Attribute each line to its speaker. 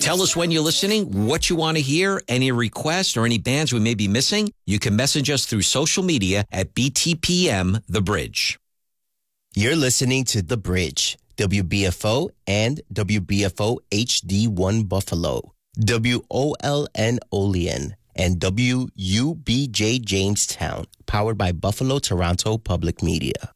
Speaker 1: Tell us when you're listening, what you want to hear, any requests or any bands we may be missing. You can message us through social media at BTPM The Bridge.
Speaker 2: You're listening to The Bridge, WBFO and WBFO HD1 Buffalo, WOLN Olean, and WUBJ Jamestown, powered by Buffalo Toronto Public Media.